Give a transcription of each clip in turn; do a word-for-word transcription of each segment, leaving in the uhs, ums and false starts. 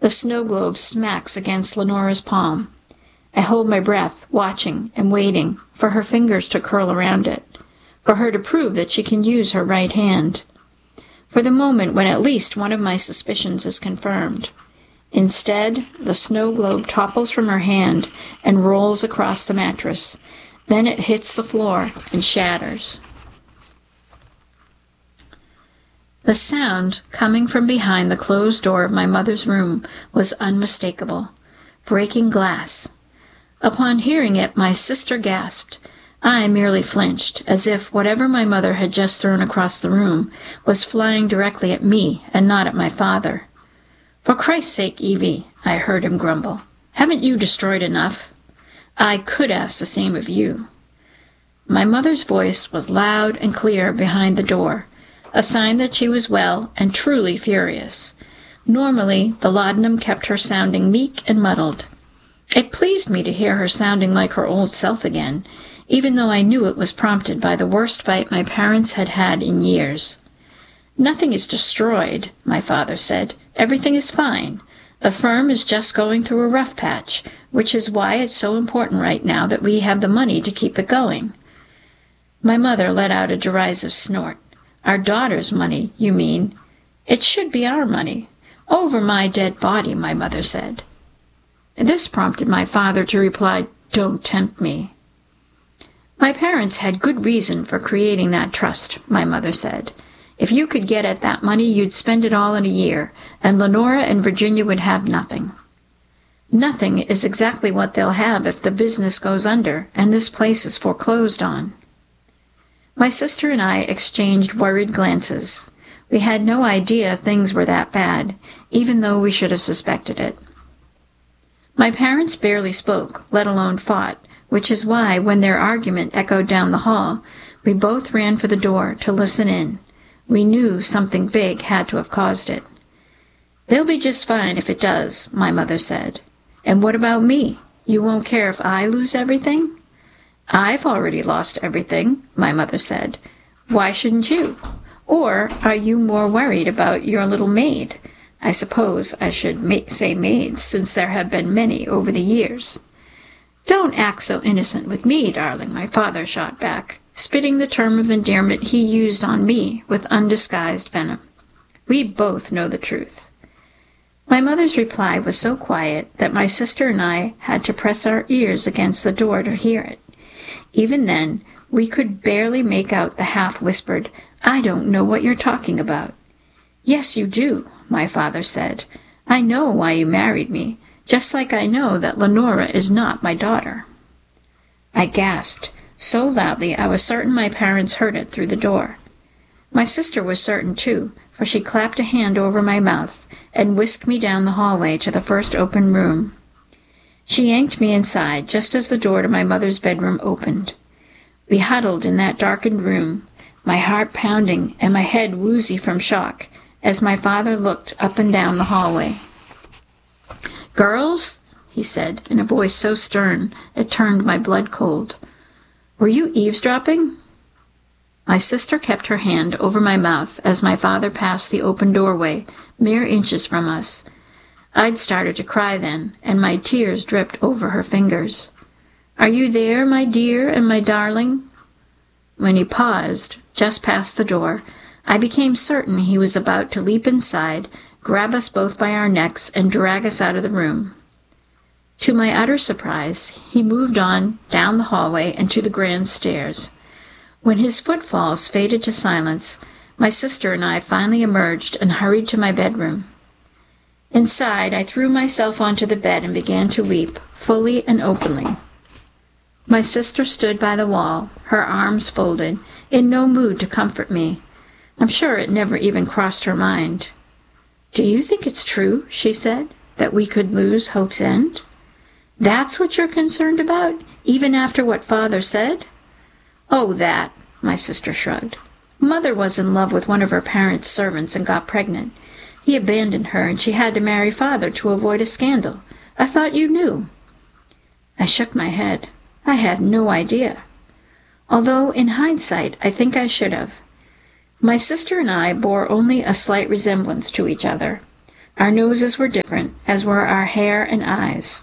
The snow globe smacks against Lenora's palm. I hold my breath, watching and waiting for her fingers to curl around it, for her to prove that she can use her right hand, for the moment when at least one of my suspicions is confirmed. Instead, the snow globe topples from her hand and rolls across the mattress. Then it hits the floor and shatters. The sound coming from behind the closed door of my mother's room was unmistakable. Breaking glass. Upon hearing it, my sister gasped. I merely flinched, as if whatever my mother had just thrown across the room was flying directly at me and not at my father. "For Christ's sake, Evie," I heard him grumble. "Haven't you destroyed enough? I could ask the same of you." My mother's voice was loud and clear behind the door, a sign that she was well and truly furious. Normally, the laudanum kept her sounding meek and muddled. It pleased me to hear her sounding like her old self again, even though I knew it was prompted by the worst fight my parents had had in years. "Nothing is destroyed," my father said. "Everything is fine. The firm is just going through a rough patch, which is why it's so important right now that we have the money to keep it going." My mother let out a derisive snort. "Our daughter's money, you mean? It should be our money." "Over my dead body," my mother said. This prompted my father to reply, "Don't tempt me." "My parents had good reason for creating that trust," my mother said. "If you could get at that money, you'd spend it all in a year, and Lenora and Virginia would have nothing." "Nothing is exactly what they'll have if the business goes under and this place is foreclosed on." My sister and I exchanged worried glances. We had no idea things were that bad, even though we should have suspected it. My parents barely spoke, let alone fought, which is why, when their argument echoed down the hall, we both ran for the door to listen in. We knew something big had to have caused it. "They'll be just fine if it does," my mother said. "And what about me? You won't care if I lose everything?" "I've already lost everything," my mother said. "Why shouldn't you? Or are you more worried about your little maid? I suppose I should ma- say maids, since there have been many over the years." "Don't act so innocent with me, darling," my father shot back, spitting the term of endearment he used on me with undisguised venom. "We both know the truth." My mother's reply was so quiet that my sister and I had to press our ears against the door to hear it. Even then, we could barely make out the half-whispered, "I don't know what you're talking about." "Yes, you do," my father said. "I know why you married me, just like I know that Lenora is not my daughter." I gasped, so loudly I was certain my parents heard it through the door. My sister was certain, too, for she clapped a hand over my mouth and whisked me down the hallway to the first open room. She yanked me inside just as the door to my mother's bedroom opened. We huddled in that darkened room, my heart pounding and my head woozy from shock, as my father looked up and down the hallway. "Girls," he said, in a voice so stern it turned my blood cold, "were you eavesdropping?" My sister kept her hand over my mouth as my father passed the open doorway, mere inches from us. I'd started to cry then, and my tears dripped over her fingers. "Are you there, my dear and my darling?" When he paused, just past the door, I became certain he was about to leap inside, grab us both by our necks, and drag us out of the room. To my utter surprise, he moved on down the hallway and to the grand stairs. When his footfalls faded to silence, my sister and I finally emerged and hurried to my bedroom. Inside, I threw myself onto the bed and began to weep, fully and openly. My sister stood by the wall, her arms folded, in no mood to comfort me. I'm sure it never even crossed her mind. "Do you think it's true," she said, "that we could lose Hope's End? That's what you're concerned about, even after what Father said?" "Oh, that," my sister shrugged. "Mother was in love with one of her parents' servants and got pregnant. He abandoned her, and she had to marry Father to avoid a scandal. I thought you knew." I shook my head. I had no idea. Although, in hindsight, I think I should have. My sister and I bore only a slight resemblance to each other. Our noses were different, as were our hair and eyes.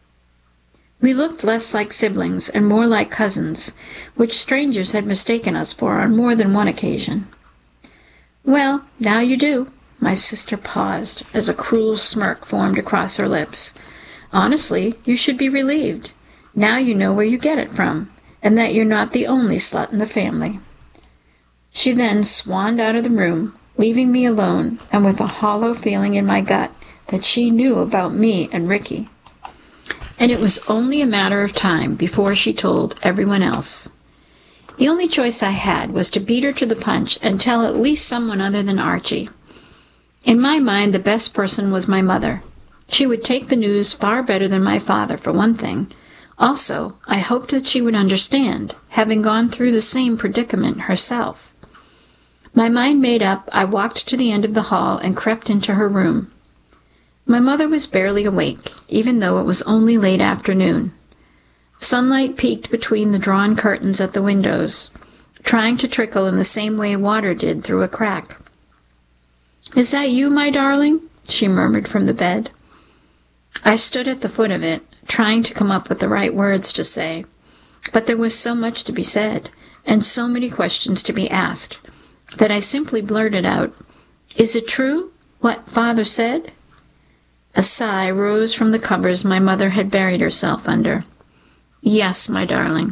We looked less like siblings and more like cousins, which strangers had mistaken us for on more than one occasion. "Well, now you do." My sister paused, as a cruel smirk formed across her lips. "Honestly, you should be relieved. Now you know where you get it from, and that you're not the only slut in the family." She then swanned out of the room, leaving me alone and with a hollow feeling in my gut that she knew about me and Ricky. And it was only a matter of time before she told everyone else. The only choice I had was to beat her to the punch and tell at least someone other than Archie. In my mind, the best person was my mother. She would take the news far better than my father, for one thing. Also, I hoped that she would understand, having gone through the same predicament herself. My mind made up, I walked to the end of the hall and crept into her room. My mother was barely awake, even though it was only late afternoon. Sunlight peeked between the drawn curtains at the windows, trying to trickle in the same way water did through a crack. "Is that you, my darling?" she murmured from the bed. I stood at the foot of it, trying to come up with the right words to say, but there was so much to be said, and so many questions to be asked, that I simply blurted out, "Is it true, what father said?" A sigh rose from the covers my mother had buried herself under. "Yes, my darling."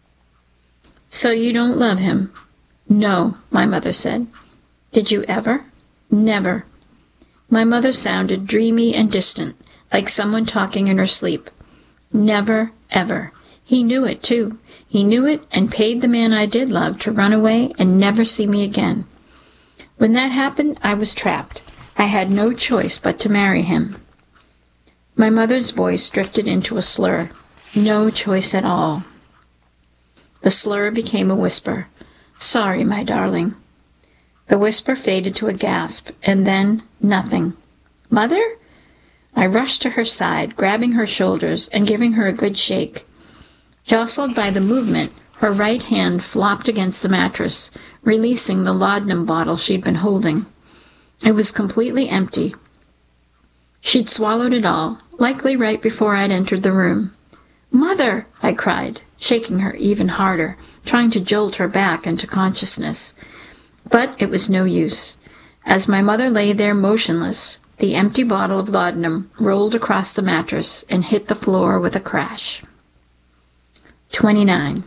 "So you don't love him?" "No," my mother said. "Did you ever?" "Never." My mother sounded dreamy and distant, like someone talking in her sleep. "Never, ever. He knew it, too. He knew it and paid the man I did love to run away and never see me again. When that happened, I was trapped. I had no choice but to marry him." My mother's voice drifted into a slur. "No choice at all." The slur became a whisper. "Sorry, my darling." The whisper faded to a gasp, and then nothing. "Mother?" I rushed to her side, grabbing her shoulders and giving her a good shake. Jostled by the movement, her right hand flopped against the mattress, releasing the laudanum bottle she'd been holding. It was completely empty. She'd swallowed it all, likely right before I'd entered the room. "Mother!" I cried, shaking her even harder, trying to jolt her back into consciousness. But it was no use. As my mother lay there motionless, the empty bottle of laudanum rolled across the mattress and hit the floor with a crash. twenty-nine.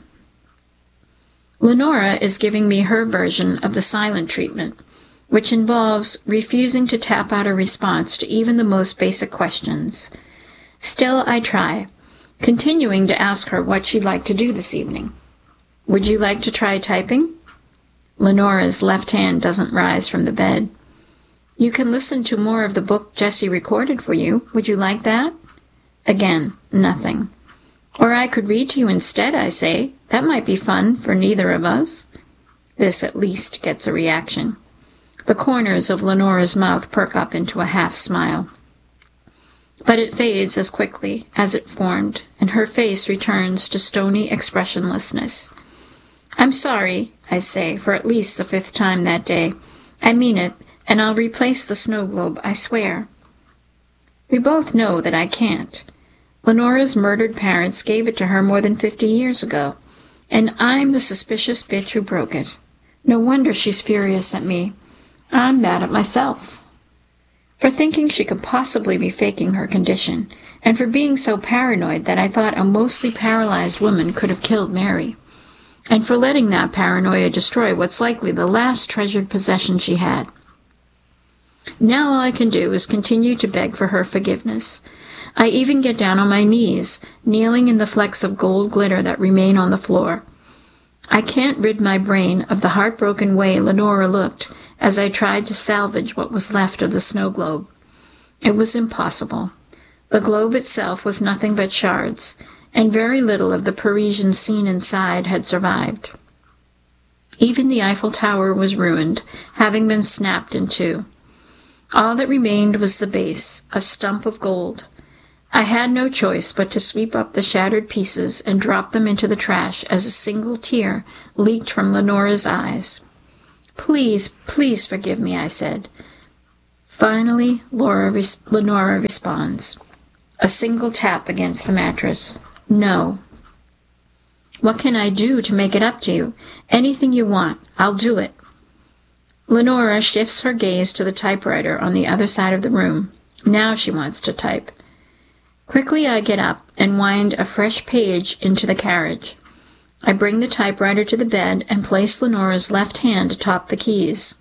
Lenora is giving me her version of the silent treatment, which involves refusing to tap out a response to even the most basic questions. Still, I try, continuing to ask her what she'd like to do this evening. "Would you like to try typing?" Lenora's left hand doesn't rise from the bed. "You can listen to more of the book Jessie recorded for you. Would you like that?" Again, nothing. "Or I could read to you instead," I say. "That might be fun for neither of us." This at least gets a reaction. The corners of Lenora's mouth perk up into a half-smile. But it fades as quickly as it formed, and her face returns to stony expressionlessness. "I'm sorry," I say, for at least the fifth time that day. "I mean it, and I'll replace the snow globe, I swear." We both know that I can't. Lenora's murdered parents gave it to her more than fifty years ago, and I'm the suspicious bitch who broke it. No wonder she's furious at me. I'm mad at myself for thinking she could possibly be faking her condition, and for being so paranoid that I thought a mostly paralyzed woman could have killed Mary, and for letting that paranoia destroy what's likely the last treasured possession she had. Now all I can do is continue to beg for her forgiveness. I even get down on my knees, kneeling in the flecks of gold glitter that remain on the floor. I can't rid my brain of the heartbroken way Lenora looked as I tried to salvage what was left of the snow globe. It was impossible. The globe itself was nothing but shards, and very little of the Parisian scene inside had survived. Even the Eiffel Tower was ruined, having been snapped in two. All that remained was the base, a stump of gold. I had no choice but to sweep up the shattered pieces and drop them into the trash as a single tear leaked from Lenora's eyes. "Please, please forgive me," I said. Finally, Laura res- Lenora responds. A single tap against the mattress. No. What can I do to make it up to you? Anything you want. I'll do it. Lenora shifts her gaze to the typewriter on the other side of the room. Now she wants to type. Quickly I get up and wind a fresh page into the carriage. I bring the typewriter to the bed and place Lenora's left hand atop the keys.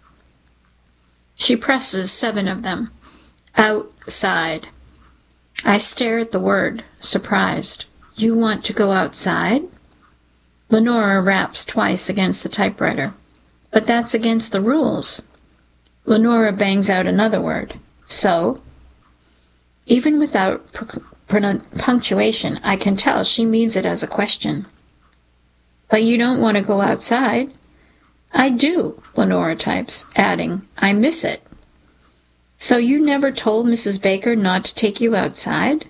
She presses seven of them. Outside. I stare at the word, surprised. You want to go outside? Lenora raps twice against the typewriter. But that's against the rules. Lenora bangs out another word. So? Even without punctuation, I can tell she means it as a question. But you don't want to go outside? I do, Lenora types, adding, I miss it. So you never told Missus Baker not to take you outside?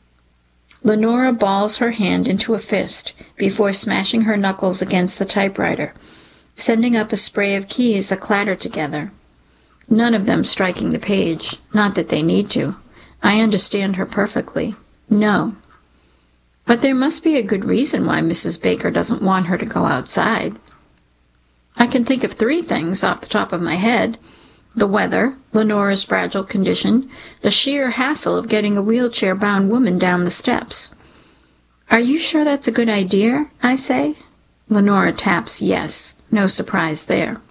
Lenora balls her hand into a fist before smashing her knuckles against the typewriter, sending up a spray of keys that clatter together. None of them striking the page, not that they need to. I understand her perfectly. No. But there must be a good reason why Missus Baker doesn't want her to go outside. I can think of three things off the top of my head. The weather, Lenora's fragile condition, the sheer hassle of getting a wheelchair-bound woman down the steps. Are you sure that's a good idea? I say. Lenora taps yes. No surprise there.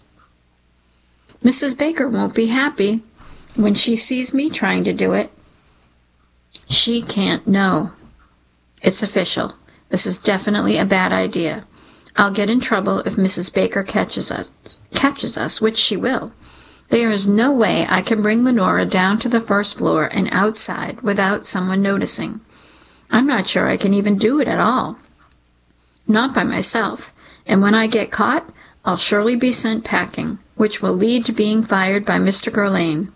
Missus Baker won't be happy when she sees me trying to do it. She can't know. It's official. This is definitely a bad idea. I'll get in trouble if Missus Baker catches us, catches us, which she will. There is no way I can bring Lenora down to the first floor and outside without someone noticing. I'm not sure I can even do it at all. Not by myself, and when I get caught, I'll surely be sent packing, which will lead to being fired by Mister Guerlain.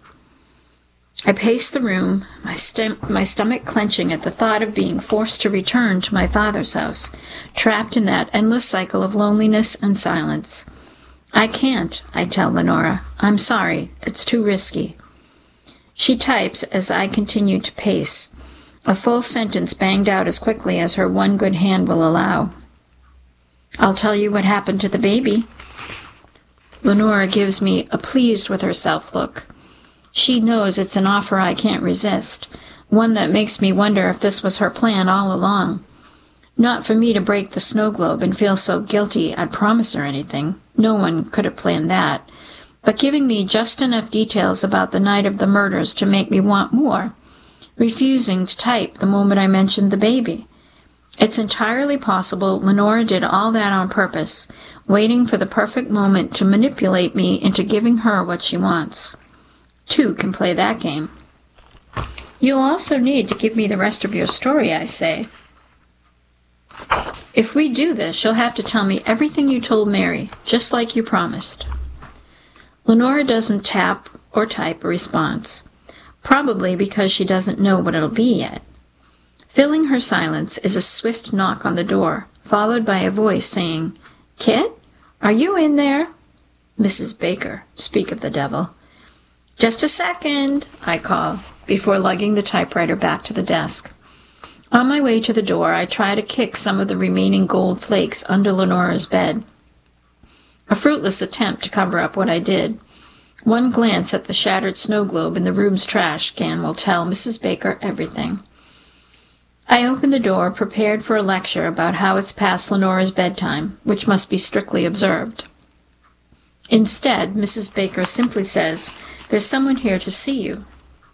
I pace the room, my, stem- my stomach clenching at the thought of being forced to return to my father's house, trapped in that endless cycle of loneliness and silence. I can't, I tell Lenora. I'm sorry. It's too risky. She types as I continue to pace, a full sentence banged out as quickly as her one good hand will allow. I'll tell you what happened to the baby. Lenora gives me a pleased with herself look. She knows it's an offer I can't resist, one that makes me wonder if this was her plan all along. Not for me to break the snow globe and feel so guilty I'd promise her anything. No one could have planned that. But giving me just enough details about the night of the murders to make me want more. Refusing to type the moment I mentioned the baby. It's entirely possible Lenora did all that on purpose, waiting for the perfect moment to manipulate me into giving her what she wants. Two can play that game. You'll also need to give me the rest of your story, I say. If we do this, you'll have to tell me everything you told Mary, just like you promised. Lenora doesn't tap or type a response, probably because she doesn't know what it'll be yet. Filling her silence is a swift knock on the door, followed by a voice saying, Kit, are you in there? Missus Baker, speak of the devil. Just a second, I call, before lugging the typewriter back to the desk. On my way to the door, I try to kick some of the remaining gold flakes under Lenora's bed. A fruitless attempt to cover up what I did. One glance at the shattered snow globe in the room's trash can will tell Missus Baker everything. I open the door, prepared for a lecture about how it's past Lenora's bedtime, which must be strictly observed. Instead, Missus Baker simply says, There's someone here to see you.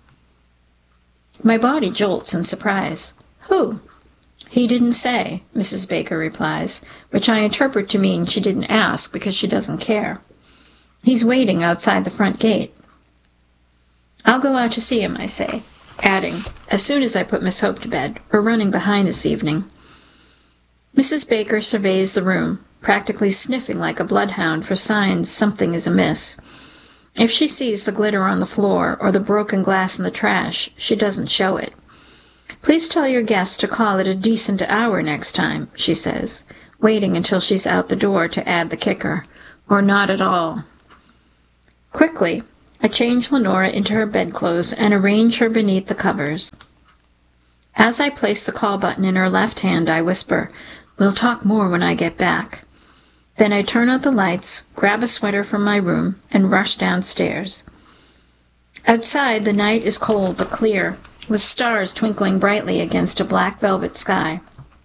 My body jolts in surprise. Who? He didn't say, Missus Baker replies, which I interpret to mean she didn't ask because she doesn't care. He's waiting outside the front gate. I'll go out to see him, I say, adding, as soon as I put Miss Hope to bed, we're running behind this evening. Missus Baker surveys the room, practically sniffing like a bloodhound for signs something is amiss. If she sees the glitter on the floor or the broken glass in the trash, she doesn't show it. Please tell your guests to call at a decent hour next time, she says, waiting until she's out the door to add the kicker, or not at all. Quickly, I change Lenora into her bedclothes and arrange her beneath the covers. As I place the call button in her left hand, I whisper, "We'll talk more when I get back." Then I turn out the lights, grab a sweater from my room, and rush downstairs. Outside, the night is cold but clear, with stars twinkling brightly against a black velvet sky.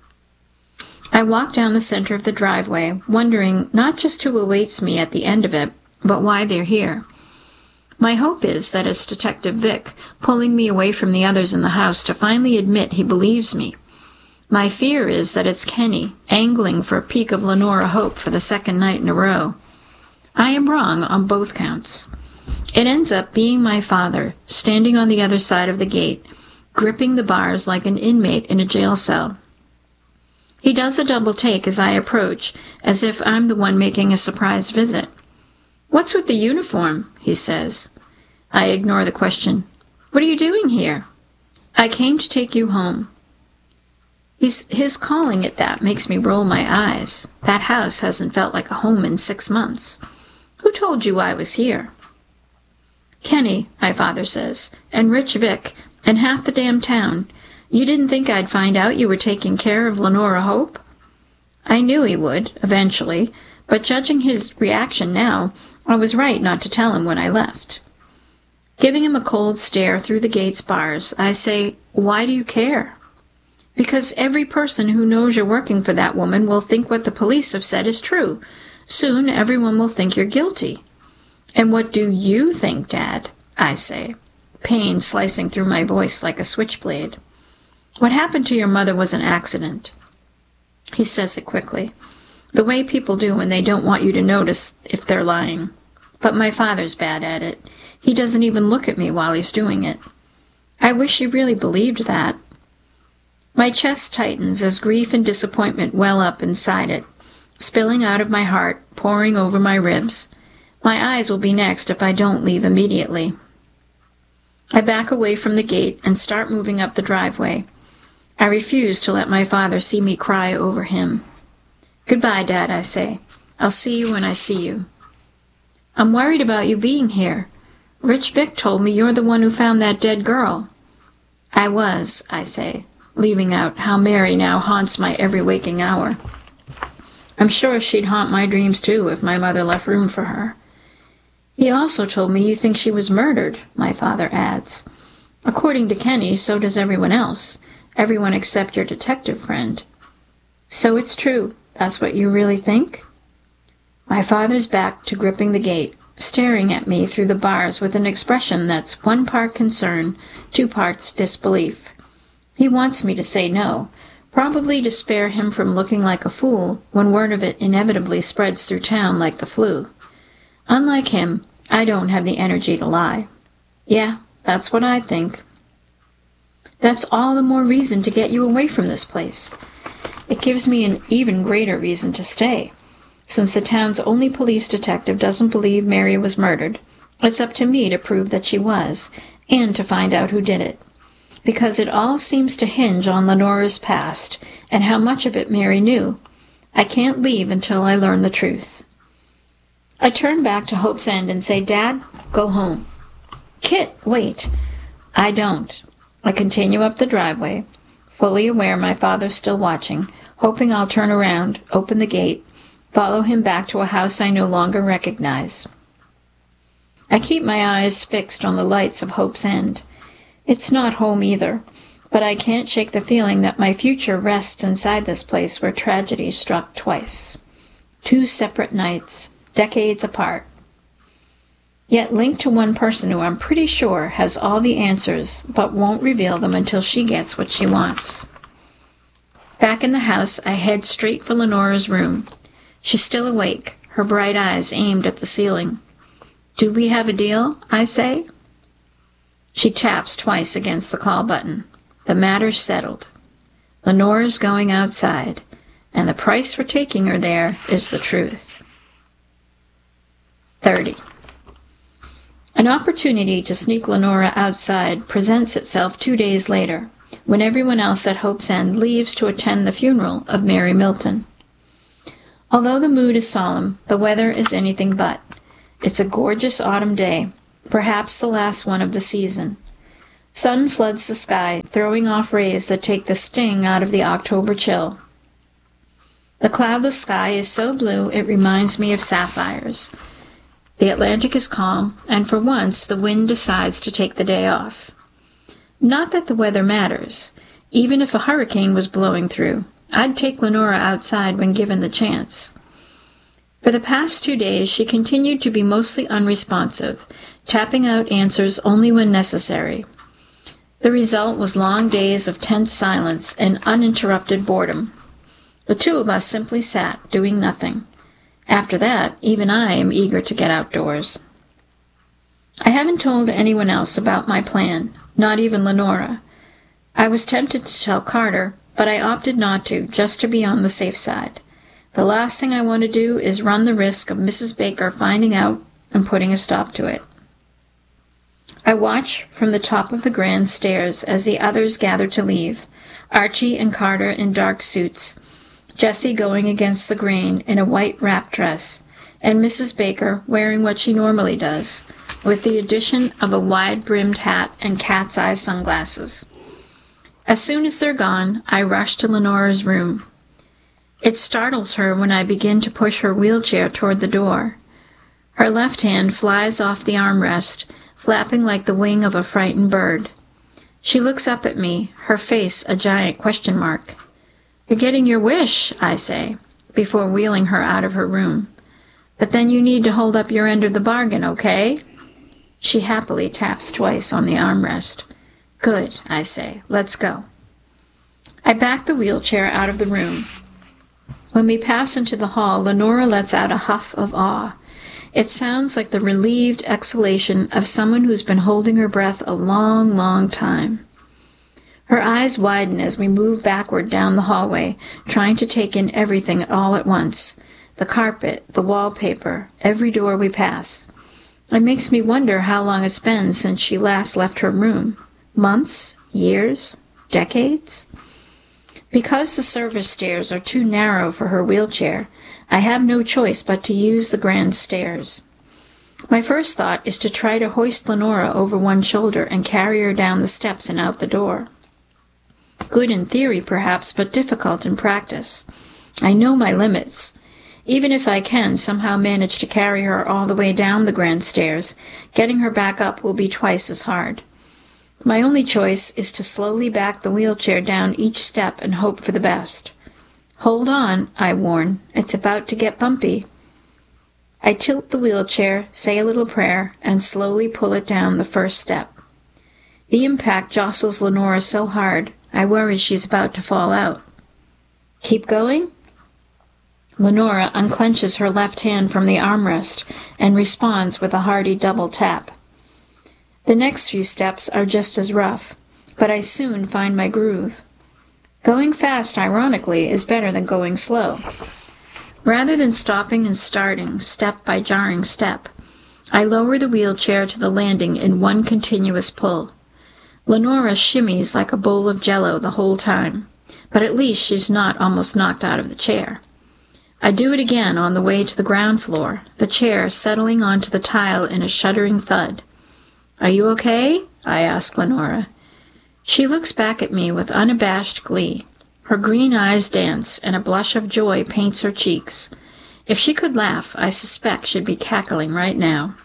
I walk down the center of the driveway, wondering not just who awaits me at the end of it, but why they're here. My hope is that it's Detective Vic, pulling me away from the others in the house to finally admit he believes me. My fear is that it's Kenny, angling for a peek of Lenora Hope for the second night in a row. I am wrong on both counts. It ends up being my father, standing on the other side of the gate, gripping the bars like an inmate in a jail cell. He does a double take as I approach, as if I'm the one making a surprise visit. "What's with the uniform?" he says. I ignore the question. "What are you doing here?" "I came to take you home." He's, his calling it that makes me roll my eyes. That house hasn't felt like a home in six months. "Who told you I was here?" "Kenny," my father says, "and Rich Vic, and half the damn town. You didn't think I'd find out you were taking care of Lenora Hope?" I knew he would, eventually, but judging his reaction now, I was right not to tell him when I left. Giving him a cold stare through the gate's bars, I say, "Why do you care?" "Because every person who knows you're working for that woman will think what the police have said is true. Soon everyone will think you're guilty." "And what do you think, Dad?" I say, pain slicing through my voice like a switchblade. "What happened to your mother was an accident." He says it quickly, the way people do when they don't want you to notice if they're lying. But my father's bad at it. He doesn't even look at me while he's doing it. I wish he really believed that. My chest tightens as grief and disappointment well up inside it, spilling out of my heart, pouring over my ribs. My eyes will be next if I don't leave immediately. I back away from the gate and start moving up the driveway. I refuse to let my father see me cry over him. "Goodbye, Dad," I say. "I'll see you when I see you." "I'm worried about you being here. Rich Vic told me you're the one who found that dead girl." "I was," I say, leaving out how Mary now haunts my every waking hour. I'm sure she'd haunt my dreams too if my mother left room for her. "He also told me you think she was murdered," my father adds. "According to Kenny, so does everyone else. Everyone except your detective friend." "So it's true. That's what you really think?" My father's back to gripping the gate, staring at me through the bars with an expression that's one part concern, two parts disbelief. He wants me to say no, probably to spare him from looking like a fool when word of it inevitably spreads through town like the flu. Unlike him, I don't have the energy to lie. "Yeah, that's what I think." "That's all the more reason to get you away from this place. It gives me an even greater reason to stay. Since the town's only police detective doesn't believe Mary was murdered, it's up to me to prove that she was, and to find out who did it. Because it all seems to hinge on Lenora's past, and how much of it Mary knew. I can't leave until I learn the truth." I turn back to Hope's End and say, "Dad, go home." "Kit, wait." I don't. I continue up the driveway, fully aware my father's still watching, hoping I'll turn around, open the gate, follow him back to a house I no longer recognize. I keep my eyes fixed on the lights of Hope's End. It's not home either, but I can't shake the feeling that my future rests inside this place where tragedy struck twice. Two separate nights, decades apart. Yet linked to one person who I'm pretty sure has all the answers, but won't reveal them until she gets what she wants. Back in the house, I head straight for Lenora's room. She's still awake, her bright eyes aimed at the ceiling. "Do we have a deal?" I say. She taps twice against the call button. The matter's settled. Lenora's going outside, and the price for taking her there is the truth. thirty. An opportunity to sneak Lenora outside presents itself two days later, when everyone else at Hope's End leaves to attend the funeral of Mary Milton. Although the mood is solemn, the weather is anything but. It's a gorgeous autumn day. perhaps the last one of the season. Sun floods the sky, throwing off rays that take the sting out of the October chill. The cloudless sky is so blue it reminds me of sapphires. The Atlantic is calm, and for once the wind decides to take the day off. Not that the weather matters. Even if a hurricane was blowing through, I'd take Lenora outside when given the chance. For the past two days she continued to be mostly unresponsive, tapping out answers only when necessary. The result was long days of tense silence and uninterrupted boredom. The two of us simply sat, doing nothing. After that, even I am eager to get outdoors. I haven't told anyone else about my plan, not even Lenora. I was tempted to tell Carter, but I opted not to, just to be on the safe side. The last thing I want to do is run the risk of Missus Baker finding out and putting a stop to it. I watch from the top of the grand stairs as the others gather to leave, Archie and Carter in dark suits, Jessie going against the grain in a white wrap dress, and Missus Baker wearing what she normally does, with the addition of a wide-brimmed hat and cat's eye sunglasses. As soon as they're gone, I rush to Lenora's room. It startles her when I begin to push her wheelchair toward the door. Her left hand flies off the armrest, flapping like the wing of a frightened bird. She looks up at me, her face a giant question mark. "You're getting your wish," I say, before wheeling her out of her room. "But then you need to hold up your end of the bargain, okay?" She happily taps twice on the armrest. "Good," I say. "Let's go." I back the wheelchair out of the room. When we pass into the hall, Lenora lets out a huff of awe. It sounds like the relieved exhalation of someone who's been holding her breath a long, long time. Her eyes widen as we move backward down the hallway, trying to take in everything all at once. The carpet, the wallpaper, every door we pass. It makes me wonder how long it's been since she last left her room. Months? Years? Decades? Because the service stairs are too narrow for her wheelchair, I have no choice but to use the grand stairs. My first thought is to try to hoist Lenora over one shoulder and carry her down the steps and out the door. Good in theory, perhaps, but difficult in practice. I know my limits. Even if I can somehow manage to carry her all the way down the grand stairs, getting her back up will be twice as hard. My only choice is to slowly back the wheelchair down each step and hope for the best. "Hold on," I warn. "It's about to get bumpy." I tilt the wheelchair, say a little prayer, and slowly pull it down the first step. The impact jostles Lenora so hard, I worry she's about to fall out. "Keep going?" Lenora unclenches her left hand from the armrest and responds with a hearty double tap. The next few steps are just as rough, but I soon find my groove. Going fast, ironically, is better than going slow. Rather than stopping and starting, step by jarring step, I lower the wheelchair to the landing in one continuous pull. Lenora shimmies like a bowl of jello the whole time, but at least she's not almost knocked out of the chair. I do it again on the way to the ground floor, the chair settling onto the tile in a shuddering thud. "Are you okay?" I ask Lenora. She looks back at me with unabashed glee. Her green eyes dance, and a blush of joy paints her cheeks. If she could laugh, I suspect she'd be cackling right now.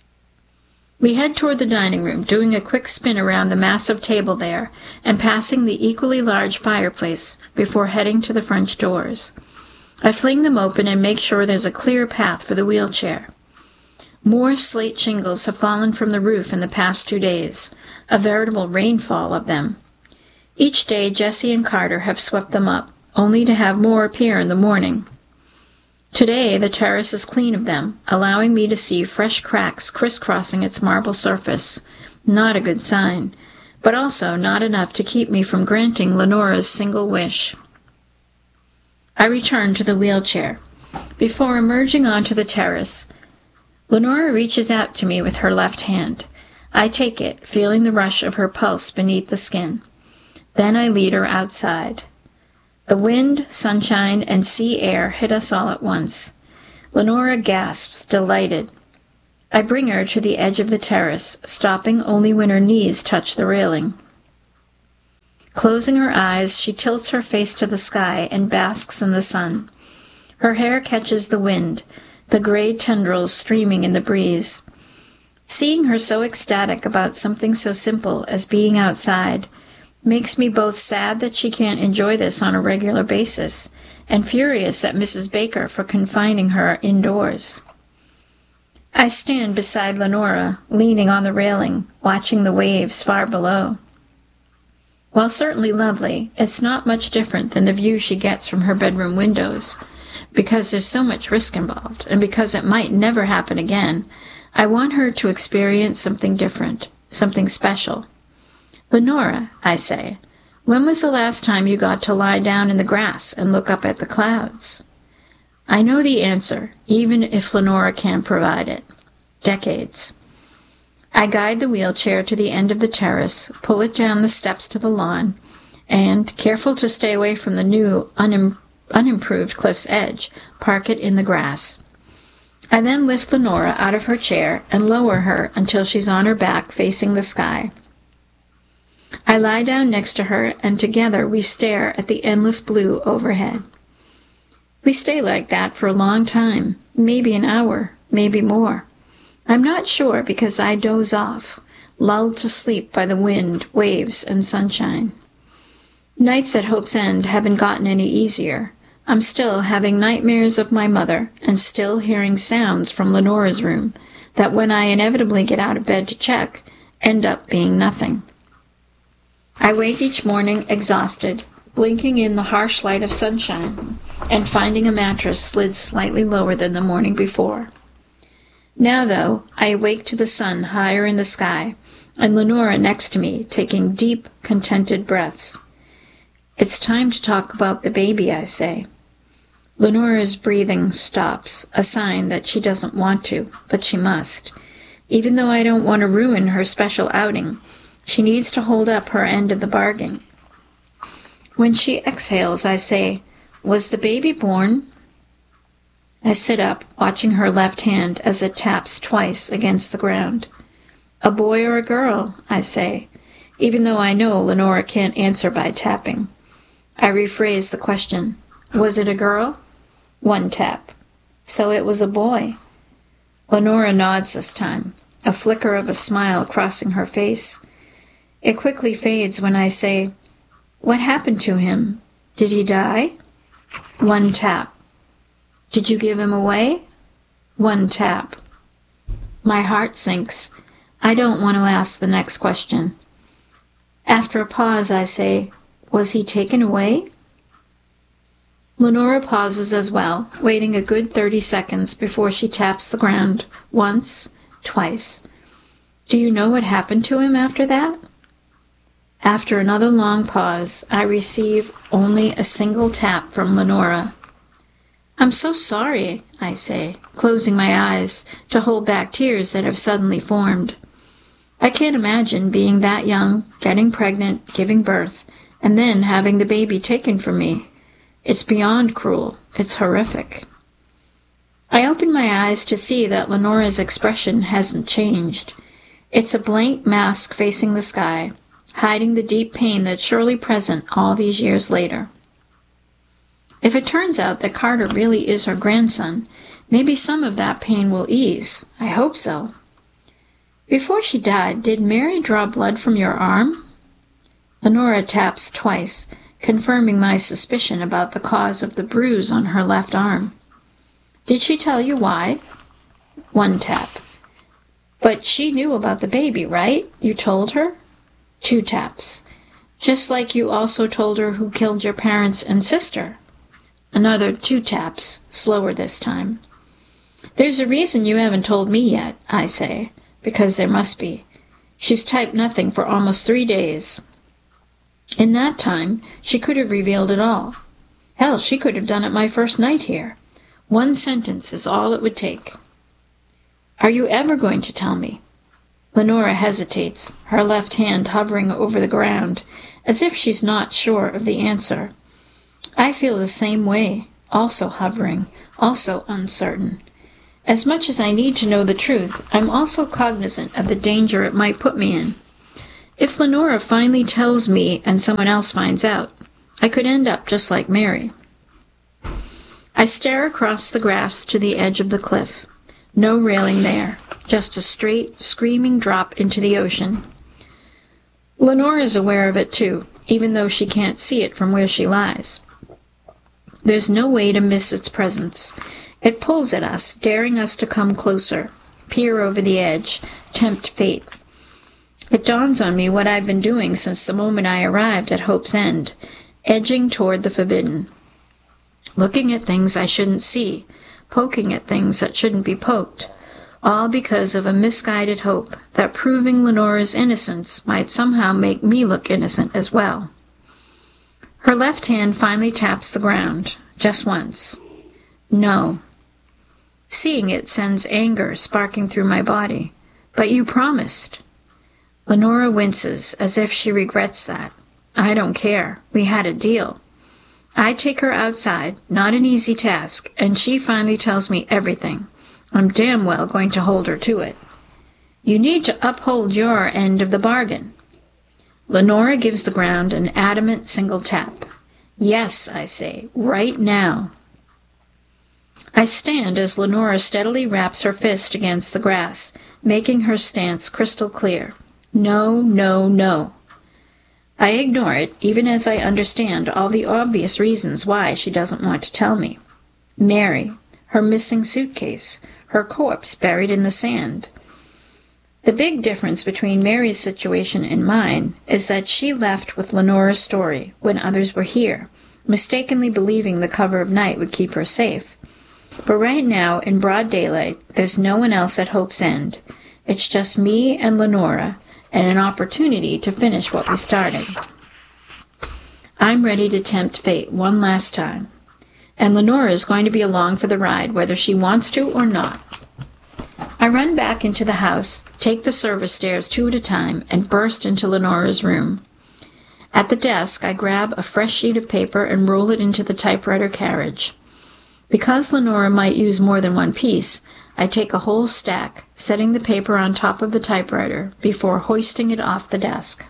We head toward the dining room, doing a quick spin around the massive table there, and passing the equally large fireplace before heading to the French doors. I fling them open and make sure there's a clear path for the wheelchair. More slate shingles have fallen from the roof in the past two days, a veritable rainfall of them. Each day Jessie and Carter have swept them up, only to have more appear in the morning. Today the terrace is clean of them, allowing me to see fresh cracks crisscrossing its marble surface. Not a good sign, but also not enough to keep me from granting Lenora's single wish. I return to the wheelchair. Before emerging onto the terrace, Lenora reaches out to me with her left hand. I take it, feeling the rush of her pulse beneath the skin. Then I lead her outside. The wind, sunshine, and sea air hit us all at once. Lenora gasps, delighted. I bring her to the edge of the terrace, stopping only when her knees touch the railing. Closing her eyes, she tilts her face to the sky and basks in the sun. Her hair catches the wind, the gray tendrils streaming in the breeze. Seeing her so ecstatic about something so simple as being outside makes me both sad that she can't enjoy this on a regular basis and furious at Missus Baker for confining her indoors. I stand beside Lenora, leaning on the railing, watching the waves far below. While certainly lovely, it's not much different than the view she gets from her bedroom windows. Because there's so much risk involved, and because it might never happen again, I want her to experience something different, something special. Lenora, I say, when was the last time you got to lie down in the grass and look up at the clouds? I know the answer, even if Lenora can't provide it. Decades. I guide the wheelchair to the end of the terrace, pull it down the steps to the lawn, and, careful to stay away from the new, unim- unimproved cliff's edge, park it in the grass. I then lift Lenora out of her chair and lower her until she's on her back facing the sky. I lie down next to her, and together we stare at the endless blue overhead. We stay like that for a long time, maybe an hour, maybe more. I'm not sure because I doze off, lulled to sleep by the wind, waves, and sunshine. Nights at Hope's End haven't gotten any easier. I'm still having nightmares of my mother and still hearing sounds from Lenora's room that when I inevitably get out of bed to check, end up being nothing. I wake each morning exhausted, blinking in the harsh light of sunshine, and finding a mattress slid slightly lower than the morning before. Now, though, I awake to the sun higher in the sky, and Lenora next to me, taking deep, contented breaths. It's time to talk about the baby, I say. Lenora's breathing stops, a sign that she doesn't want to, but she must. Even though I don't want to ruin her special outing, she needs to hold up her end of the bargain. When she exhales, I say, "Was the baby born?" I sit up, watching her left hand as it taps twice against the ground. "A boy or a girl?" I say, even though I know Lenora can't answer by tapping. I rephrase the question. "Was it a girl?" One tap. "So it was a boy." Lenora nods this time, a flicker of a smile crossing her face. It quickly fades when I say, "What happened to him? Did he die?" One tap. "Did you give him away?" One tap. My heart sinks. I don't want to ask the next question. After a pause, I say, "Was he taken away?" Lenora pauses as well, waiting a good thirty seconds before she taps the ground, once, twice. "Do you know what happened to him after that?" After another long pause, I receive only a single tap from Lenora. "I'm so sorry," I say, closing my eyes to hold back tears that have suddenly formed. I can't imagine being that young, getting pregnant, giving birth, and then having the baby taken from me. It's beyond cruel. It's horrific. I open my eyes to see that Lenora's expression hasn't changed. It's a blank mask facing the sky, hiding the deep pain that's surely present all these years later. If it turns out that Carter really is her grandson, maybe some of that pain will ease. I hope so. "Before she died, did Mary draw blood from your arm?" Lenora taps twice, confirming my suspicion about the cause of the bruise on her left arm. "Did she tell you why?" One tap. "But she knew about the baby, right? You told her?" Two taps. "Just like you also told her who killed your parents and sister." Another two taps, slower this time. "There's a reason you haven't told me yet," I say, because there must be. She's typed nothing for almost three days. In that time, she could have revealed it all. Hell, she could have done it my first night here. One sentence is all it would take. "Are you ever going to tell me?" Lenora hesitates, her left hand hovering over the ground, as if she's not sure of the answer. I feel the same way, also hovering, also uncertain. As much as I need to know the truth, I'm also cognizant of the danger it might put me in. If Lenora finally tells me and someone else finds out, I could end up just like Mary. I stare across the grass to the edge of the cliff. No railing there, just a straight, screaming drop into the ocean. Lenora is aware of it too, even though she can't see it from where she lies. There's no way to miss its presence. It pulls at us, daring us to come closer, peer over the edge, tempt fate. It dawns on me what I've been doing since the moment I arrived at Hope's End, edging toward the forbidden. Looking at things I shouldn't see, poking at things that shouldn't be poked, all because of a misguided hope that proving Lenora's innocence might somehow make me look innocent as well. Her left hand finally taps the ground, just once. No. Seeing it sends anger sparking through my body. But you promised. Lenora winces, as if she regrets that. I don't care. We had a deal. I take her outside, not an easy task, and she finally tells me everything. I'm damn well going to hold her to it. You need to uphold your end of the bargain. Lenora gives the ground an adamant single tap. Yes, I say, right now. I stand as Lenora steadily raps her fist against the grass, making her stance crystal clear. No, no, no. I ignore it, even as I understand all the obvious reasons why she doesn't want to tell me. Mary, her missing suitcase, her corpse buried in the sand. The big difference between Mary's situation and mine is that she left with Lenora's story when others were here, mistakenly believing the cover of night would keep her safe. But right now, in broad daylight, there's no one else at Hope's End. It's just me and Lenora, and an opportunity to finish what we started. I'm ready to tempt fate one last time, and Lenora is going to be along for the ride, whether she wants to or not. I run back into the house, take the service stairs two at a time, and burst into Lenora's room. At the desk, I grab a fresh sheet of paper and roll it into the typewriter carriage. Because Lenora might use more than one piece, I take a whole stack, setting the paper on top of the typewriter before hoisting it off the desk.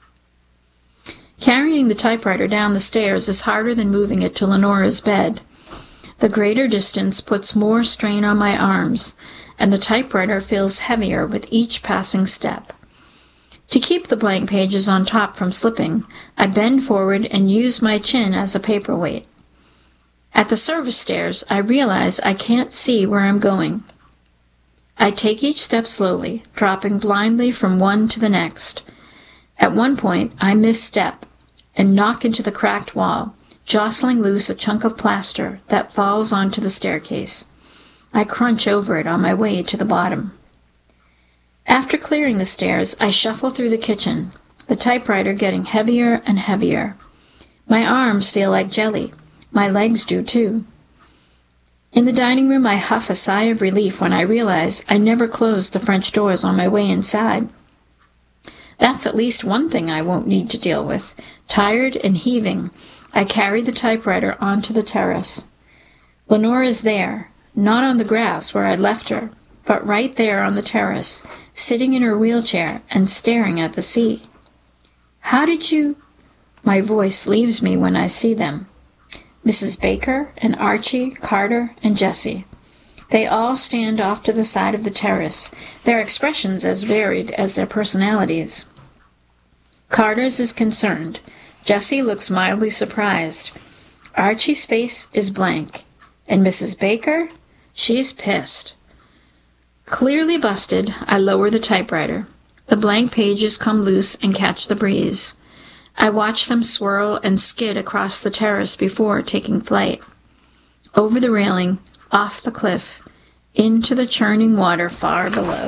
Carrying the typewriter down the stairs is harder than moving it to Lenora's bed. The greater distance puts more strain on my arms, and the typewriter feels heavier with each passing step. To keep the blank pages on top from slipping, I bend forward and use my chin as a paperweight. At the service stairs, I realize I can't see where I'm going. I take each step slowly, dropping blindly from one to the next. At one point, I misstep and knock into the cracked wall, jostling loose a chunk of plaster that falls onto the staircase. I crunch over it on my way to the bottom. After clearing the stairs, I shuffle through the kitchen, the typewriter getting heavier and heavier. My arms feel like jelly. My legs do, too. In the dining room, I huff a sigh of relief when I realize I never closed the French doors on my way inside. That's at least one thing I won't need to deal with. Tired and heaving, I carry the typewriter onto the terrace. Lenora's there, not on the grass where I left her, but right there on the terrace, sitting in her wheelchair and staring at the sea. How did you... My voice leaves me when I see them. Missus Baker and Archie, Carter, and Jessie. They all stand off to the side of the terrace, their expressions as varied as their personalities. Carter's is concerned. Jessie looks mildly surprised. Archie's face is blank. And Missus Baker? She's pissed. Clearly busted, I lower the typewriter. The blank pages come loose and catch the breeze. I watch them swirl and skid across the terrace before taking flight. Over the railing, off the cliff, into the churning water far below.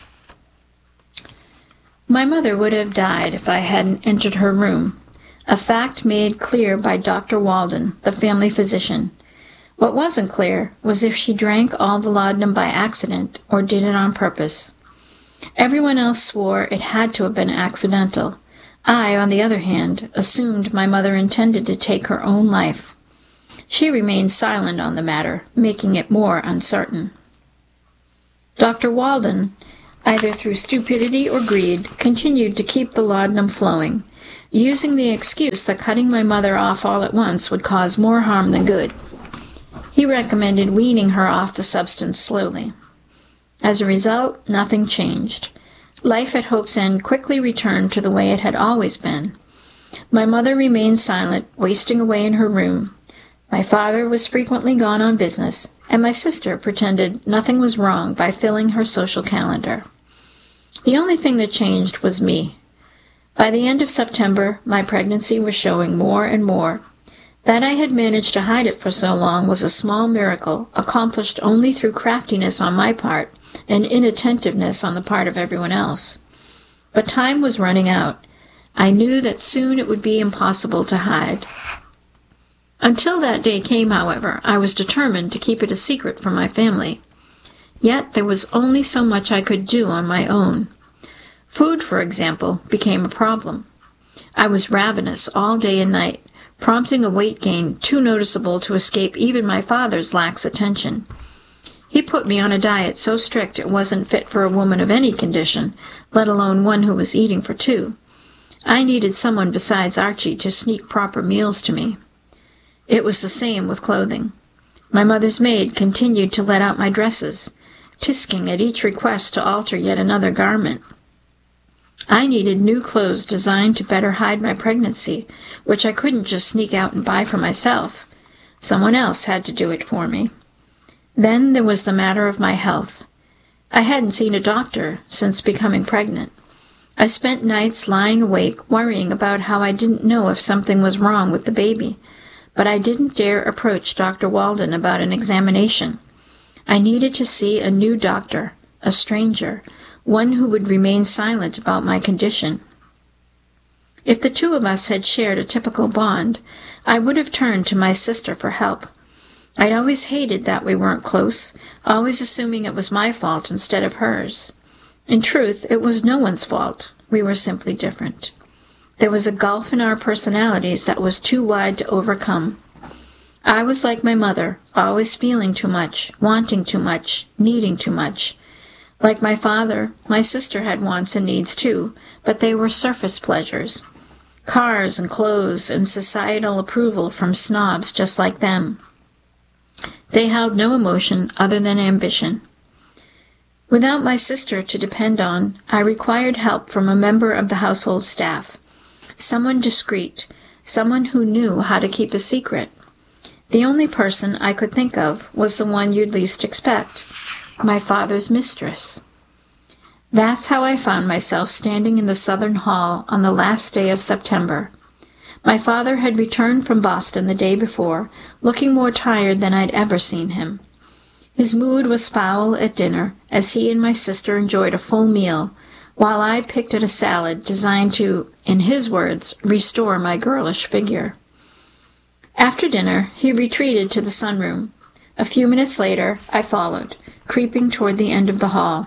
My mother would have died if I hadn't entered her room, a fact made clear by Doctor Walden, the family physician. What wasn't clear was if she drank all the laudanum by accident or did it on purpose. Everyone else swore it had to have been accidental. I, on the other hand, assumed my mother intended to take her own life. She remained silent on the matter, making it more uncertain. Doctor Walden, either through stupidity or greed, continued to keep the laudanum flowing, using the excuse that cutting my mother off all at once would cause more harm than good. He recommended weaning her off the substance slowly. As a result, nothing changed. Life at Hope's End quickly returned to the way it had always been. My mother remained silent, wasting away in her room. My father was frequently gone on business, and my sister pretended nothing was wrong by filling her social calendar. The only thing that changed was me. By the end of September, my pregnancy was showing more and more. That I had managed to hide it for so long was a small miracle, accomplished only through craftiness on my part and inattentiveness on the part of everyone else. But time was running out. I knew that soon it would be impossible to hide. Until that day came, however, I was determined to keep it a secret from my family. Yet there was only so much I could do on my own. Food, for example, became a problem. I was ravenous all day and night, prompting a weight gain too noticeable to escape even my father's lax attention. He put me on a diet so strict it wasn't fit for a woman of any condition, let alone one who was eating for two. I needed someone besides Archie to sneak proper meals to me. It was the same with clothing. My mother's maid continued to let out my dresses, tisking at each request to alter yet another garment. I needed new clothes designed to better hide my pregnancy, which I couldn't just sneak out and buy for myself. Someone else had to do it for me. Then there was the matter of my health. I hadn't seen a doctor since becoming pregnant. I spent nights lying awake, worrying about how I didn't know if something was wrong with the baby, but I didn't dare approach Doctor Walden about an examination. I needed to see a new doctor, a stranger, one who would remain silent about my condition. If the two of us had shared a typical bond, I would have turned to my sister for help. I'd always hated that we weren't close, always assuming it was my fault instead of hers. In truth, it was no one's fault. We were simply different. There was a gulf in our personalities that was too wide to overcome. I was like my mother, always feeling too much, wanting too much, needing too much. Like my father, my sister had wants and needs too, but they were surface pleasures. Cars and clothes and societal approval from snobs just like them. They held no emotion other than ambition. Without my sister to depend on, I required help from a member of the household staff. Someone discreet, someone who knew how to keep a secret. The only person I could think of was the one you'd least expect, my father's mistress. That's how I found myself standing in the southern hall on the last day of September. My father had returned from Boston the day before, looking more tired than I'd ever seen him. His mood was foul at dinner, as he and my sister enjoyed a full meal, while I picked at a salad designed to, in his words, restore my girlish figure. After dinner, he retreated to the sunroom. A few minutes later, I followed, creeping toward the end of the hall.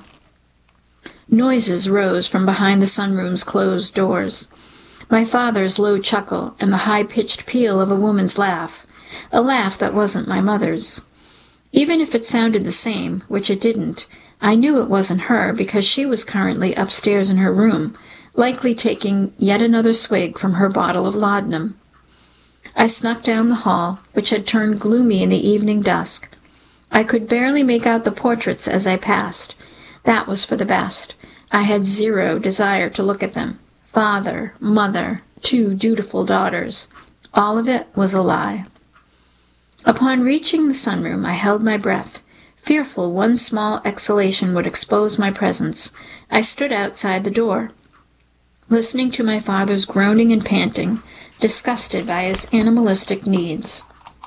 Noises rose from behind the sunroom's closed doors. My father's low chuckle and the high-pitched peal of a woman's laugh, a laugh that wasn't my mother's. Even if it sounded the same, which it didn't, I knew it wasn't her because she was currently upstairs in her room, likely taking yet another swig from her bottle of laudanum. I snuck down the hall, which had turned gloomy in the evening dusk. I could barely make out the portraits as I passed. That was for the best. I had zero desire to look at them. Father, mother, two dutiful daughters. All of it was a lie. Upon reaching the sunroom, I held my breath, fearful one small exhalation would expose my presence. I stood outside the door, listening to my father's groaning and panting, disgusted by his animalistic needs.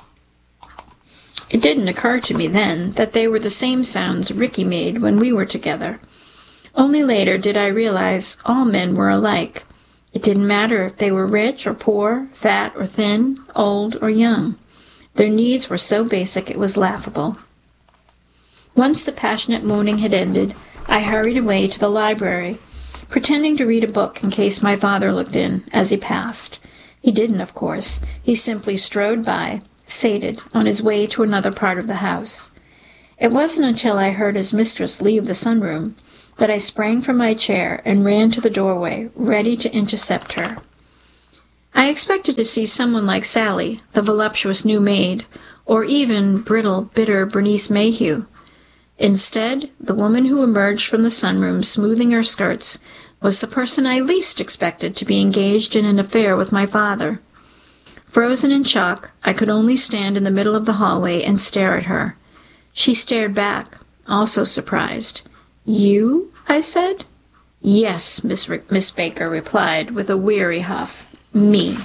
It didn't occur to me then that they were the same sounds Ricky made when we were together. Only later did I realize all men were alike. It didn't matter if they were rich or poor, fat or thin, old or young. Their needs were so basic it was laughable. Once the passionate moaning had ended, I hurried away to the library, pretending to read a book in case my father looked in as he passed. He didn't, of course. He simply strode by, sated, on his way to another part of the house. It wasn't until I heard his mistress leave the sunroom that I sprang from my chair and ran to the doorway, ready to intercept her. I expected to see someone like Sally, the voluptuous new maid, or even brittle, bitter Bernice Mayhew. Instead, the woman who emerged from the sunroom smoothing her skirts was the person I least expected to be engaged in an affair with my father. Frozen in shock, I could only stand in the middle of the hallway and stare at her. She stared back, also surprised. "You?" I said. "Yes," Miss, R- Miss Baker replied with a weary huff. "Me."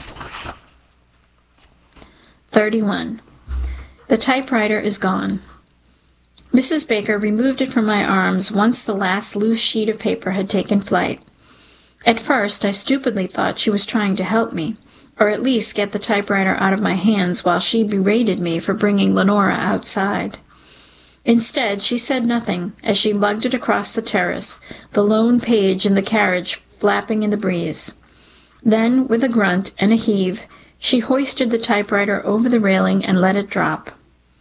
thirty-one. The typewriter is gone. Missus Baker removed it from my arms once the last loose sheet of paper had taken flight. At first, I stupidly thought she was trying to help me, or at least get the typewriter out of my hands while she berated me for bringing Lenora outside. Instead, she said nothing as she lugged it across the terrace, the lone page in the carriage flapping in the breeze. Then, with a grunt and a heave, she hoisted the typewriter over the railing and let it drop.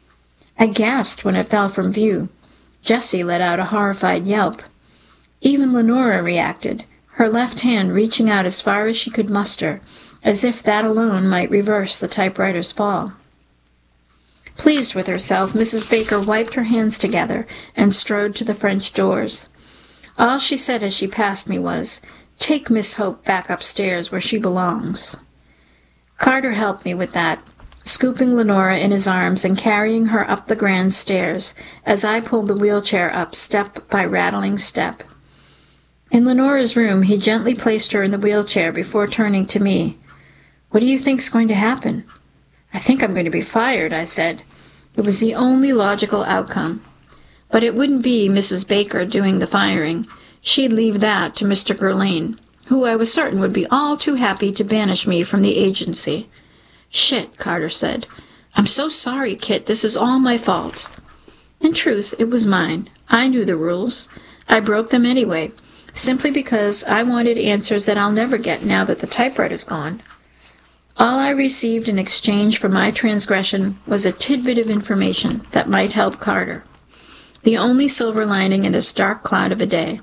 I gasped when it fell from view. Jessie let out a horrified yelp. Even Lenora reacted, her left hand reaching out as far as she could muster, as if that alone might reverse the typewriter's fall. Pleased with herself, Missus Baker wiped her hands together and strode to the French doors. All she said as she passed me was, "Take Miss Hope back upstairs where she belongs." Carter helped me with that, scooping Lenora in his arms and carrying her up the grand stairs as I pulled the wheelchair up step by rattling step. In Lenora's room, he gently placed her in the wheelchair before turning to me. "What do you think's going to happen?" "I think I'm going to be fired," I said. It was the only logical outcome. But it wouldn't be Missus Baker doing the firing. She'd leave that to Mister Gurlane, who I was certain would be all too happy to banish me from the agency. "Shit," Carter said. "I'm so sorry, Kit. This is all my fault." In truth, it was mine. I knew the rules. I broke them anyway, simply because I wanted answers that I'll never get now that the typewriter's gone. All I received in exchange for my transgression was a tidbit of information that might help Carter. The only silver lining in this dark cloud of a day.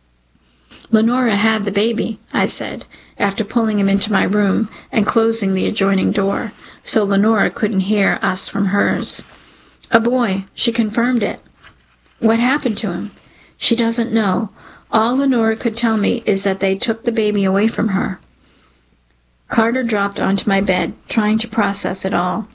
"Lenora had the baby," I said, after pulling him into my room and closing the adjoining door, so Lenora couldn't hear us from hers. "A boy. She confirmed it." "What happened to him?" "She doesn't know. All Lenora could tell me is that they took the baby away from her." Carter dropped onto my bed, trying to process it all.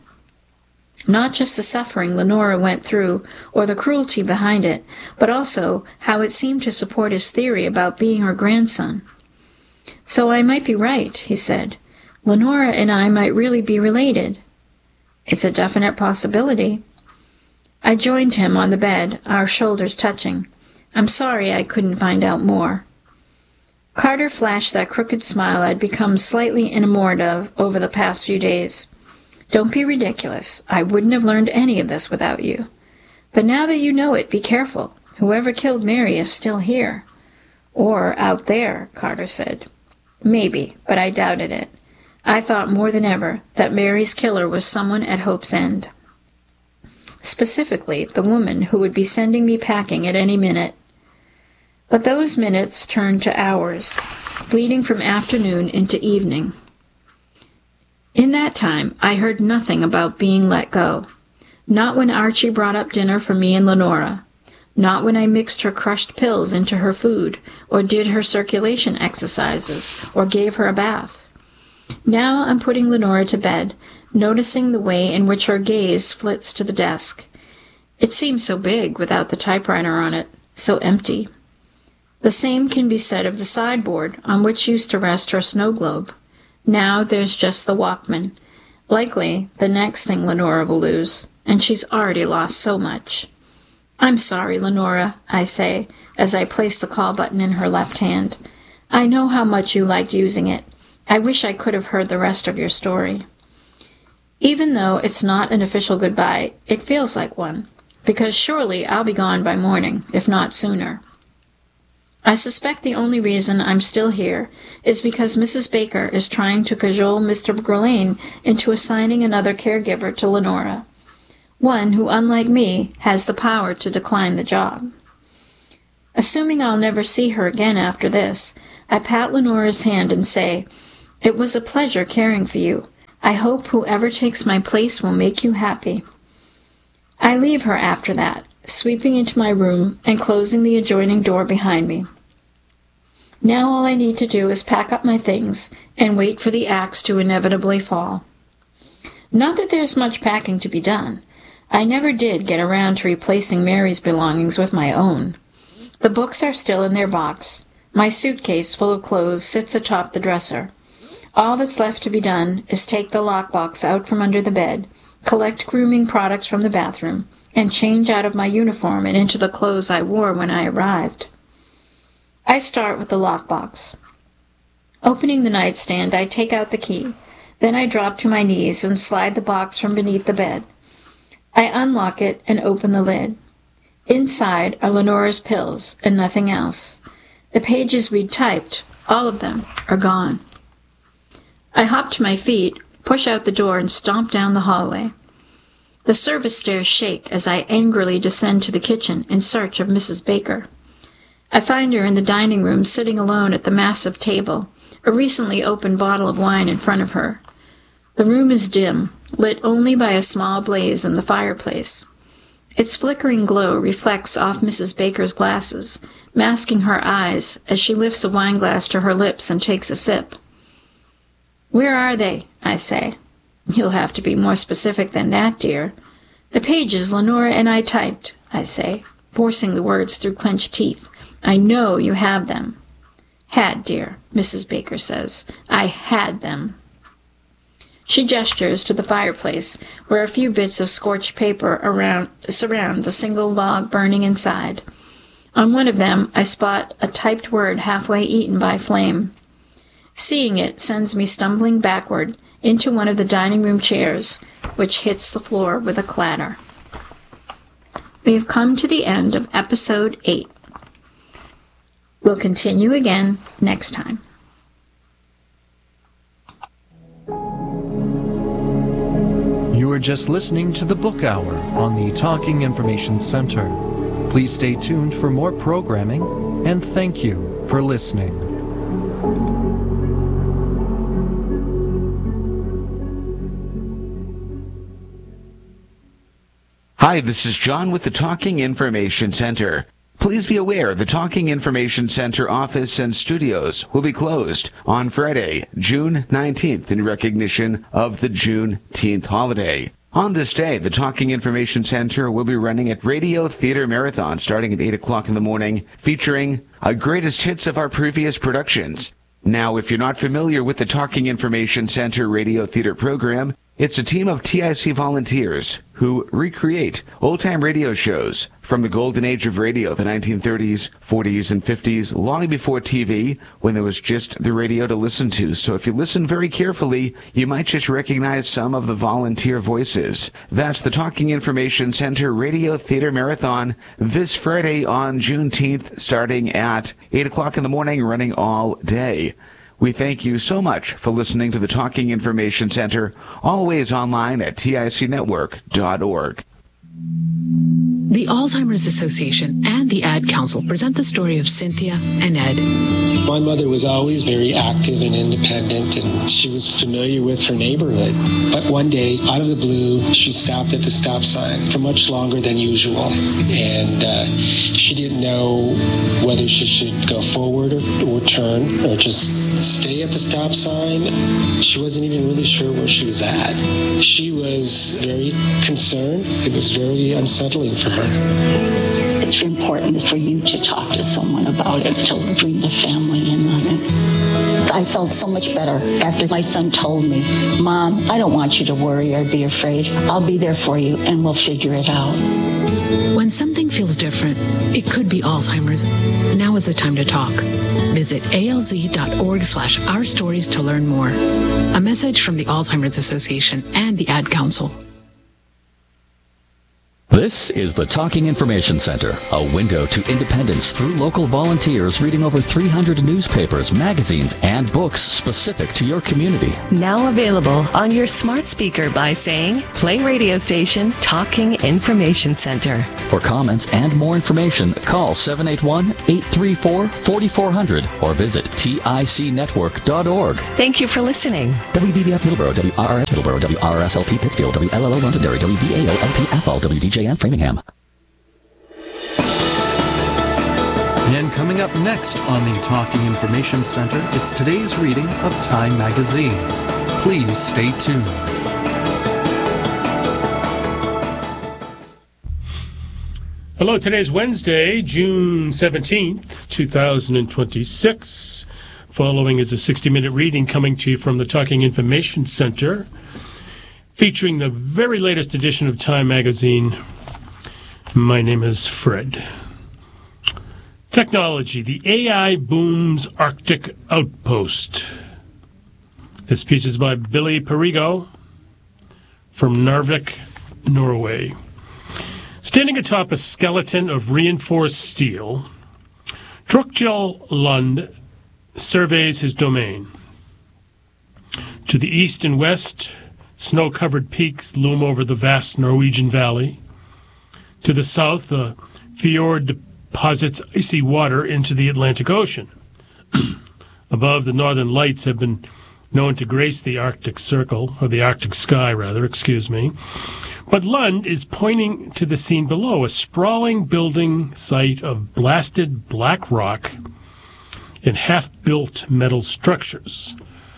Not just the suffering Lenora went through, or the cruelty behind it, but also how it seemed to support his theory about being her grandson. "So I might be right," he said. "Lenora and I might really be related." "It's a definite possibility." I joined him on the bed, our shoulders touching. "I'm sorry I couldn't find out more." Carter flashed that crooked smile I'd become slightly enamored of over the past few days. "Don't be ridiculous. I wouldn't have learned any of this without you. But now that you know it, be careful. Whoever killed Mary is still here." "Or out there," Carter said. Maybe, but I doubted it. I thought more than ever that Mary's killer was someone at Hope's End. Specifically, the woman who would be sending me packing at any minute. But those minutes turned to hours, bleeding from afternoon into evening. In that time, I heard nothing about being let go. Not when Archie brought up dinner for me and Lenora. Not when I mixed her crushed pills into her food, or did her circulation exercises, or gave her a bath. Now I'm putting Lenora to bed, noticing the way in which her gaze flits to the desk. It seems so big without the typewriter on it, so empty. The same can be said of the sideboard on which used to rest her snow globe. Now there's just the Walkman. Likely the next thing Lenora will lose, and she's already lost so much. "I'm sorry, Lenora," I say, as I place the call button in her left hand. "I know how much you liked using it. I wish I could have heard the rest of your story." Even though it's not an official goodbye, it feels like one, because surely I'll be gone by morning, if not sooner. I suspect the only reason I'm still here is because Missus Baker is trying to cajole Mister Gurlane into assigning another caregiver to Lenora. one who, unlike me, has the power to decline the job. Assuming I'll never see her again after this, I pat Lenora's hand and say, "It was a pleasure caring for you. I hope whoever takes my place will make you happy." I leave her after that, sweeping into my room and closing the adjoining door behind me. Now all I need to do is pack up my things and wait for the axe to inevitably fall. Not that there's much packing to be done. I never did get around to replacing Mary's belongings with my own. The books are still in their box. My suitcase full of clothes sits atop the dresser. All that's left to be done is take the lockbox out from under the bed, collect grooming products from the bathroom, and change out of my uniform and into the clothes I wore when I arrived. I start with the lockbox. Opening the nightstand, I take out the key. Then I drop to my knees and slide the box from beneath the bed. I unlock it and open the lid. Inside are Lenora's pills and nothing else. The pages we'd typed, all of them, are gone. I hop to my feet, push out the door, and stomp down the hallway. The service stairs shake as I angrily descend to the kitchen in search of Missus Baker. I find her in the dining room sitting alone at the massive table, a recently opened bottle of wine in front of her. The room is dim, lit only by a small blaze in the fireplace. Its flickering glow reflects off Missus Baker's glasses, masking her eyes as she lifts a wineglass to her lips and takes a sip. "Where are they?" I say. "You'll have to be more specific than that, dear." "The pages Lenora and I typed," I say, forcing the words through clenched teeth. "I know you have them." "Had, dear," Missus Baker says. "I had them." She gestures to the fireplace, where a few bits of scorched paper around, surround the single log burning inside. On one of them, I spot a typed word halfway eaten by flame. Seeing it sends me stumbling backward into one of the dining room chairs, which hits the floor with a clatter. We have come to the end of episode eight. We'll continue again next time. You are just listening to the Book Hour on the Talking Information Center. Please stay tuned for more programming, and thank you for listening. Hi, this is John with the Talking Information Center. Please be aware the Talking Information Center office and studios will be closed on Friday, June nineteenth, in recognition of the Juneteenth holiday. On this day, the Talking Information Center will be running a Radio Theater Marathon starting at eight o'clock in the morning, featuring a greatest hits of our previous productions. Now, if you're not familiar with the Talking Information Center Radio Theater program, it's a team of T I C volunteers who recreate old-time radio shows from the golden age of radio, the nineteen thirties, forties, and fifties, long before T V, when there was just the radio to listen to. So if you listen very carefully, you might just recognize some of the volunteer voices. That's the Talking Information Center Radio Theater Marathon this Friday on Juneteenth, starting at eight o'clock in the morning, running all day. We thank you so much for listening to the Talking Information Center, always online at T I C network dot org. The Alzheimer's Association and the Ad Council present the story of Cynthia and Ed. My mother was always very active and independent, and she was familiar with her neighborhood. But one day, out of the blue, she stopped at the stop sign for much longer than usual. And uh, she didn't know whether she should go forward or, or turn or just stay at the stop sign. She wasn't even really sure where she was at. She was very concerned. It was very unsettling for her. It's important for you to talk to someone about it, to bring the family in on it. I felt so much better after my son told me, "Mom, I don't want you to worry or be afraid. I'll be there for you and we'll figure it out." When something feels different, it could be Alzheimer's. Now is the time to talk. Visit alz.org slash our stories to learn more. A message from the Alzheimer's Association and the Ad Council. This is the Talking Information Center, a window to independence through local volunteers reading over three hundred newspapers, magazines, and books specific to your community. Now available on your smart speaker by saying, play radio station Talking Information Center. For comments and more information, call seven eight one, eight three four, four four zero zero or visit tic network dot org. Thank you for listening. W B B F Middleborough, W R R S Middleborough, W R R S L P Pittsfield, W L L O Londonderry, W V A O L P Athol, W D J M Framingham. And coming up next on the Talking Information Center, it's today's reading of Time Magazine. Please stay tuned. Hello, today's Wednesday, June seventeenth, two thousand twenty-six. Following is a sixty-minute reading coming to you from the Talking Information Center, featuring the very latest edition of Time Magazine. My name is Fred. Technology, the A I boom's Arctic outpost. This piece is by Billy Perigo from Narvik, Norway. Standing atop a skeleton of reinforced steel, Trukjel Lund surveys his domain. To the east and west, snow-covered peaks loom over the vast Norwegian valley. To the south, the fjord deposits icy water into the Atlantic Ocean. Above, the northern lights have been known to grace the Arctic Circle, or the Arctic sky, rather, excuse me. But Lund is pointing to the scene below, a sprawling building site of blasted black rock and half-built metal structures.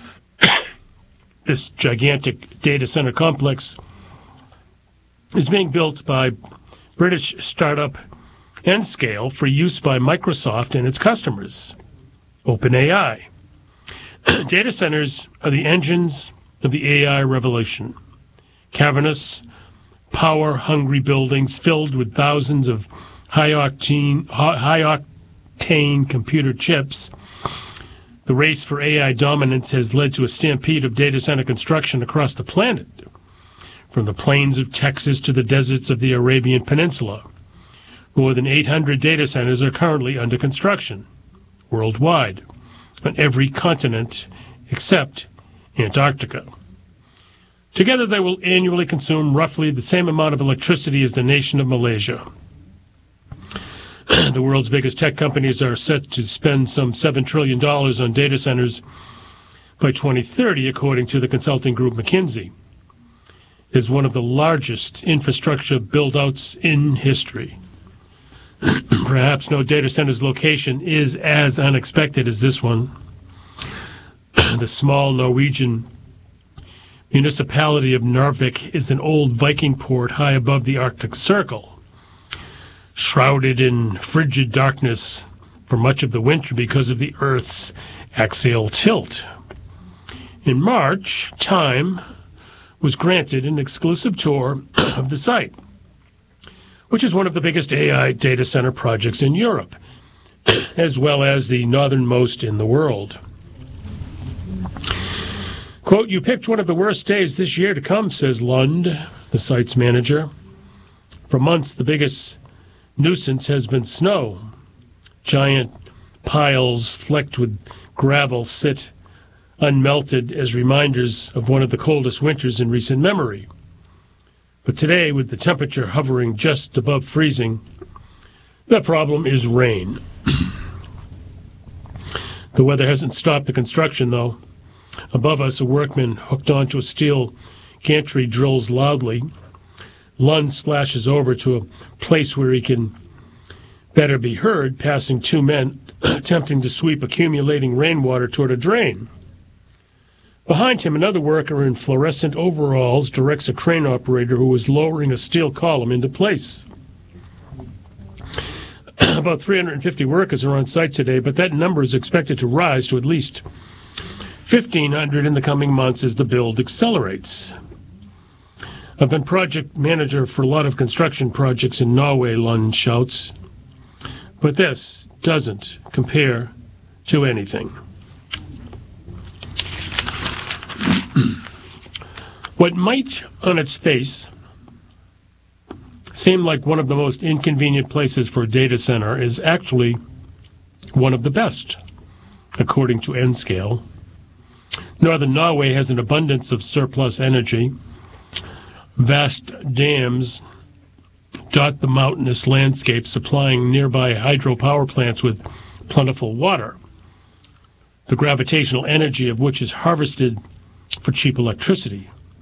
This gigantic data center complex is being built by British startup Nscale for use by Microsoft and its customers, OpenAI. Data centers are the engines of the A I revolution. Cavernous, power-hungry buildings filled with thousands of high-octane, high-octane computer chips. The race for A I dominance has led to a stampede of data center construction across the planet, from the plains of Texas to the deserts of the Arabian Peninsula. More than eight hundred data centers are currently under construction worldwide, on every continent except Antarctica. Together, they will annually consume roughly the same amount of electricity as the nation of Malaysia. The world's biggest tech companies are set to spend some seven trillion dollars on data centers by twenty thirty, according to the consulting group McKinsey. It is one of the largest infrastructure build-outs in history. Perhaps no data center's location is as unexpected as this one. The small Norwegian municipality of Narvik is an old Viking port high above the Arctic Circle, shrouded in frigid darkness for much of the winter because of the Earth's axial tilt. In March, Time was granted an exclusive tour of the site, which is one of the biggest A I data center projects in Europe, as well as the northernmost in the world. Quote, "You picked one of the worst days this year to come," says Lund, the site's manager. For months, the biggest nuisance has been snow. Giant piles flecked with gravel sit unmelted as reminders of one of the coldest winters in recent memory. But today, with the temperature hovering just above freezing, the problem is rain. The weather hasn't stopped the construction, though. Above us, a workman hooked onto a steel gantry drills loudly. Lund splashes over to a place where he can better be heard, passing two men attempting to sweep accumulating rainwater toward a drain. Behind him, another worker in fluorescent overalls directs a crane operator who is lowering a steel column into place. About three hundred fifty workers are on site today, but that number is expected to rise to at least fifteen hundred in the coming months as the build accelerates. I've been project manager for a lot of construction projects in Norway, Lund shouts, but this doesn't compare to anything. What might, on its face, seem like one of the most inconvenient places for a data center is actually one of the best, according to N-Scale. Northern Norway has an abundance of surplus energy. Vast dams dot the mountainous landscape, supplying nearby hydropower plants with plentiful water, the gravitational energy of which is harvested for cheap electricity.